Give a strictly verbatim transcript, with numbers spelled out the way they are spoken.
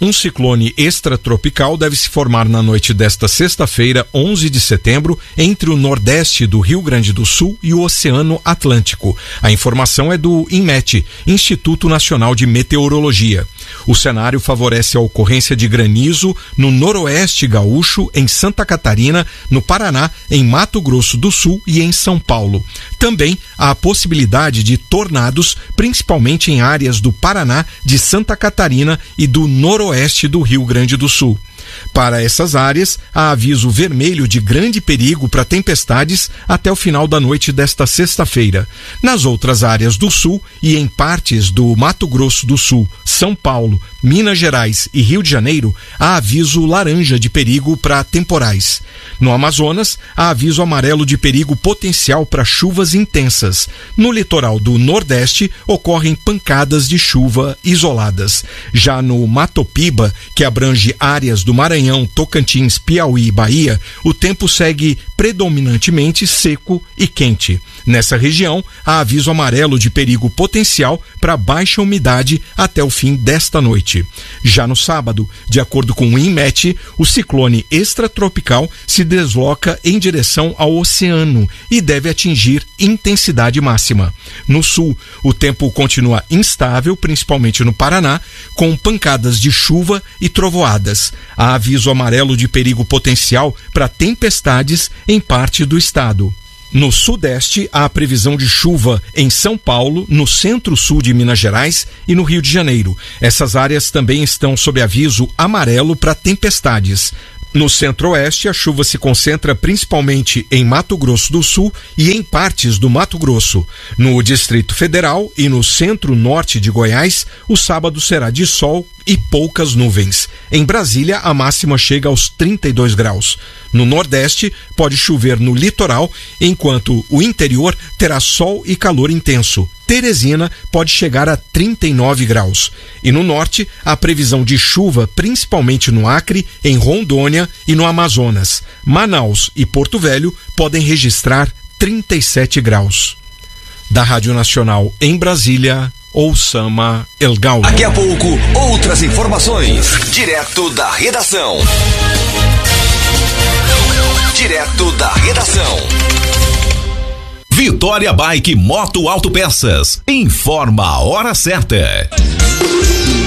Um ciclone extratropical deve se formar na noite desta sexta-feira, onze de setembro, entre o nordeste do Rio Grande do Sul e o Oceano Atlântico. A informação é do INMET, Instituto Nacional de Meteorologia. O cenário favorece a ocorrência de granizo no noroeste gaúcho, em Santa Catarina, no Paraná, em Mato Grosso do Sul e em São Paulo. Também há a possibilidade de tornados, principalmente em áreas do Paraná, de Santa Catarina e do noroeste do Rio Grande do Sul. Para essas áreas, há aviso vermelho de grande perigo para tempestades até o final da noite desta sexta-feira. Nas outras áreas do sul e em partes do Mato Grosso do Sul, São Paulo, Minas Gerais e Rio de Janeiro, há aviso laranja de perigo para temporais. No Amazonas, há aviso amarelo de perigo potencial para chuvas intensas. No litoral do Nordeste, ocorrem pancadas de chuva isoladas. Já no Mato Piba, que abrange áreas do Maranhão, Tocantins, Piauí e Bahia, o tempo segue predominantemente seco e quente. Nessa região, há aviso amarelo de perigo potencial para baixa umidade até o fim desta noite. Já no sábado, de acordo com o INMET, o ciclone extratropical se desloca em direção ao oceano e deve atingir intensidade máxima. No sul, o tempo continua instável, principalmente no Paraná, com pancadas de chuva e trovoadas. Há aviso amarelo de perigo potencial para tempestades em parte do estado. No sudeste, há previsão de chuva em São Paulo, no centro-sul de Minas Gerais e no Rio de Janeiro. Essas áreas também estão sob aviso amarelo para tempestades. No centro-oeste, a chuva se concentra principalmente em Mato Grosso do Sul e em partes do Mato Grosso. No Distrito Federal e no centro-norte de Goiás, o sábado será de sol e poucas nuvens. Em Brasília, a máxima chega aos trinta e dois graus. No Nordeste, pode chover no litoral, enquanto o interior terá sol e calor intenso. Teresina pode chegar a trinta e nove graus. E no norte, há previsão de chuva, principalmente no Acre, em Rondônia e no Amazonas. Manaus e Porto Velho podem registrar trinta e sete graus. Da Rádio Nacional em Brasília, Oussama El Gaulo. Daqui a pouco, outras informações, direto da redação. Direto da redação. Vitória Bike Moto Autopeças. Informa a hora certa.